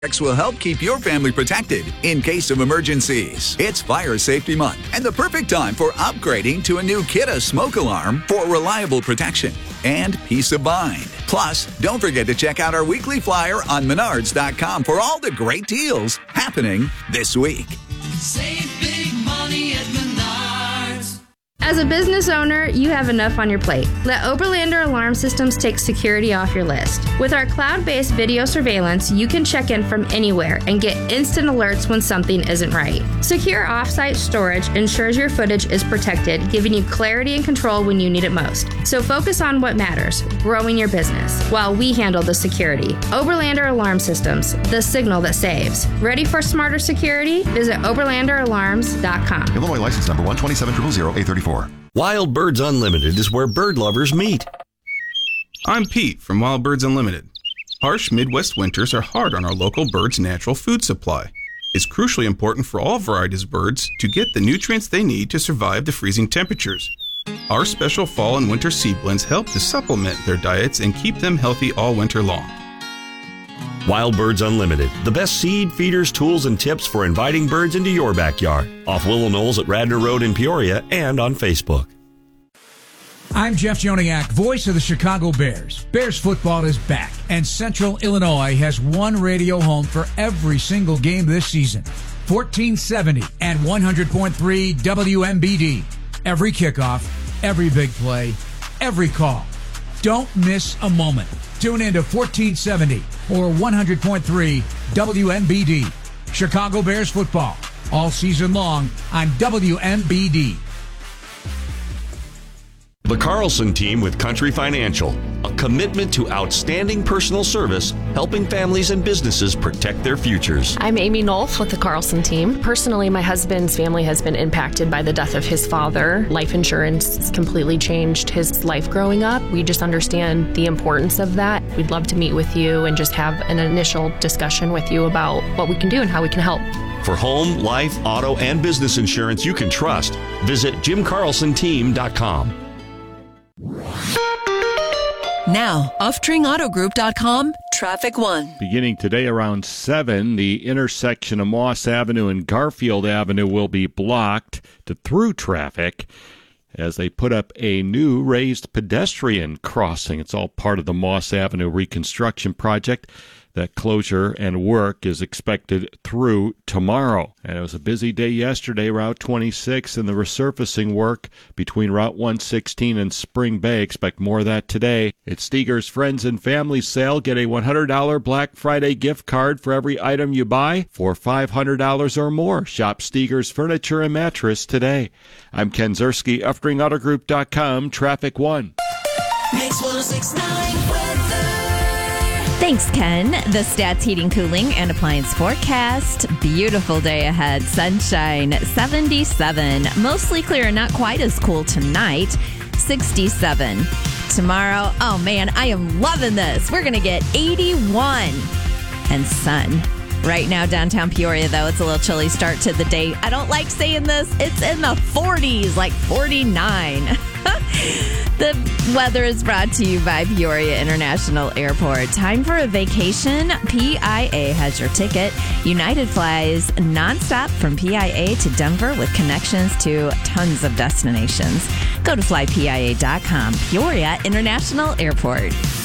will help keep your family protected in case of emergencies. It's Fire Safety Month and the perfect time for upgrading to a new Kidde smoke alarm for reliable protection and peace of mind. Plus, don't forget to check out our weekly flyer on Menards.com for all the great deals happening this week. Save big money at Menards. As a business owner, you have enough on your plate. Let Oberlander Alarm Systems take security off your list. With our cloud-based video surveillance, you can check in from anywhere and get instant alerts when something isn't right. Secure off-site storage ensures your footage is protected, giving you clarity and control when you need it most. So focus on what matters, growing your business, while we handle the security. Oberlander Alarm Systems, the signal that saves. Ready for smarter security? Visit OberlanderAlarms.com. Illinois license number 127000834. Wild Birds Unlimited is where bird lovers meet. I'm Pete from Wild Birds Unlimited. Harsh Midwest winters are hard on our local birds' natural food supply. It's crucially important for all varieties of birds to get the nutrients they need to survive the freezing temperatures. Our special fall and winter seed blends help to supplement their diets and keep them healthy all winter long. Wild Birds Unlimited, the best seed, feeders, tools, and tips for inviting birds into your backyard. Off Willow Knolls at Radnor Road in Peoria and on Facebook. I'm Jeff Joniak, voice of the Chicago Bears. Bears football is back, and Central Illinois has one radio home for every single game this season. 1470 and 100.3 WMBD. Every kickoff, every big play, every call. Don't miss a moment. Tune in to 1470 or 100.3 WMBD. Chicago Bears football all season long on WMBD. The Carlson Team with Country Financial, a commitment to outstanding personal service, helping families and businesses protect their futures. I'm Amy Nolf with the Carlson Team. Personally, my husband's family has been impacted by the death of his father. Life insurance has completely changed his life growing up. We just understand the importance of that. We'd love to meet with you and just have an initial discussion with you about what we can do and how we can help. For home, life, auto, and business insurance you can trust, visit JimCarlsonTeam.com. Now, OffTringAutoGroup.com, Traffic 1. Beginning today around 7, the intersection of Moss Avenue and Garfield Avenue will be blocked to through traffic as they put up a new raised pedestrian crossing. It's all part of the Moss Avenue reconstruction project. That closure and work is expected through tomorrow. And it was a busy day yesterday, Route 26, and the resurfacing work between Route 116 and Spring Bay. Expect more of that today. It's Steger's Friends and Family Sale. Get a $100 Black Friday gift card for every item you buy for $500 or more. Shop Steger's Furniture and Mattress today. I'm Ken Zerski, UffDringAutoGroup.com, Traffic 1. Mix 106.9 weather. Thanks, Ken. The Stats Heating, Cooling, and Appliance forecast. Beautiful day ahead. Sunshine, 77. Mostly clear and not quite as cool tonight, 67. Tomorrow, oh man, I am loving this. We're going to get 81 and sun. Right now, downtown Peoria, though, it's a little chilly start to the day. I don't like saying this. It's in the 40s, like 49. The weather is brought to you by Peoria International Airport. Time for a vacation? PIA has your ticket. United flies nonstop from PIA to Denver with connections to tons of destinations. Go to flypia.com. Peoria International Airport.